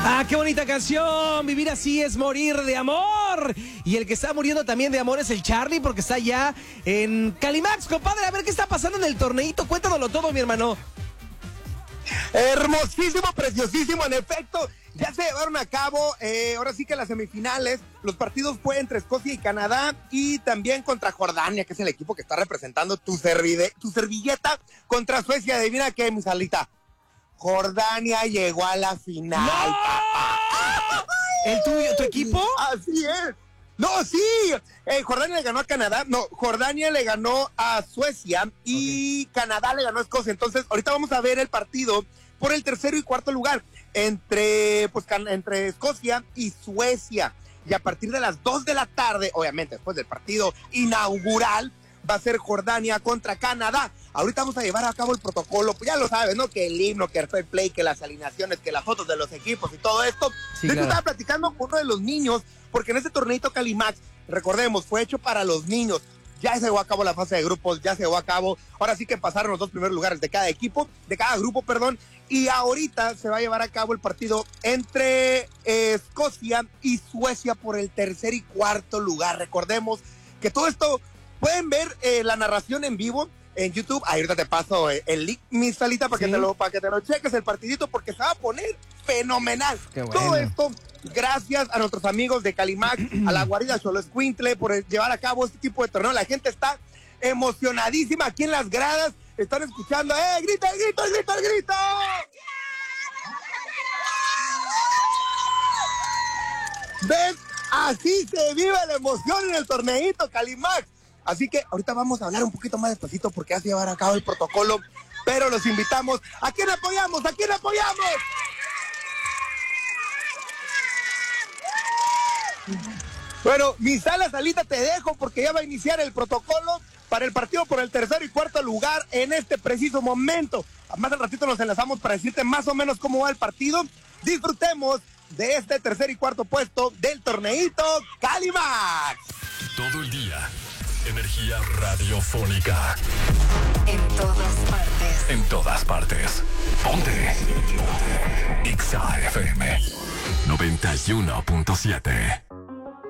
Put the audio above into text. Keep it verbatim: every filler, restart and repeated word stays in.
Ah, qué bonita canción. Vivir así es morir de amor. Y el que está muriendo también de amor es el Charlie, porque está ya en Calimax, compadre. A ver qué está pasando en el torneito. Cuéntanoslo todo, mi hermano. Hermosísimo, preciosísimo, en efecto. Ya se llevaron a cabo, eh, ahora sí que las semifinales. Los partidos fue entre Escocia y Canadá y también contra Jordania, que es el equipo que está representando tu, servide, tu servilleta, contra Suecia. Adivina qué, mi Salita. Jordania llegó a la final, ¡No! papá. ¿El tuyo, tu equipo? Así es. No, sí. Eh, Jordania le ganó a Canadá. No, Jordania le ganó a Suecia y okay. Canadá le ganó a Escocia. Entonces, ahorita vamos a ver el partido por el tercero y cuarto lugar entre, pues, entre Escocia y Suecia. Y a partir de las dos de la tarde, obviamente, después del partido inaugural, va a ser Jordania contra Canadá. Ahorita vamos a llevar a cabo el protocolo, pues ya lo sabes, ¿no? Que el himno, que el fair play, que las alineaciones, que las fotos de los equipos y todo esto. Sí, de hecho, claro. Estaba platicando con uno de los niños, porque en este torneito Calimax, recordemos, fue hecho para los niños. Ya se llevó a cabo la fase de grupos, ya se llevó a cabo. Ahora sí que pasaron los dos primeros lugares de cada equipo, de cada grupo, perdón. Y ahorita se va a llevar a cabo el partido entre eh, Escocia y Suecia por el tercer y cuarto lugar. Recordemos que todo esto pueden ver eh, la narración en vivo en YouTube. Ahí ahorita te paso eh, el link, mi Salita, para, ¿sí? que te lo, para que te lo cheques el partidito, porque se va a poner fenomenal. Qué bueno. Todo esto gracias a nuestros amigos de Calimax, a la guarida Xoloescuintle, por llevar a cabo este tipo de torneo. La gente está emocionadísima aquí en las gradas. Están escuchando, ¡eh! ¡Grita, el grito, el grito, el grito! ¿Ven? Así se vive la emoción en el torneito Calimax. Así que ahorita vamos a hablar un poquito más despacito porque hace llevar a cabo el protocolo, pero los invitamos. ¿A quién apoyamos? ¿A quién apoyamos? Bueno, mi Sala Salita, te dejo porque ya va a iniciar el protocolo para el partido por el tercer y cuarto lugar en este preciso momento. Más al ratito nos enlazamos para decirte más o menos cómo va el partido. Disfrutemos de este tercer y cuarto puesto del torneito Calimax. Todo el día, energía radiofónica. En todas partes. En todas partes. Ponte. Ponte. X A F M noventa y uno punto siete.